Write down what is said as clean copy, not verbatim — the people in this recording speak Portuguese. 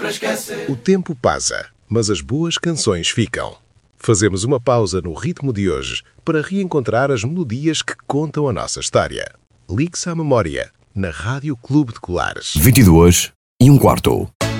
para esquecer. O tempo passa, mas as boas canções ficam. Fazemos uma pausa no ritmo de hoje para reencontrar as melodias que contam a nossa história. Ligue-se à memória, na Rádio Clube de Colares. 22 e um quarto.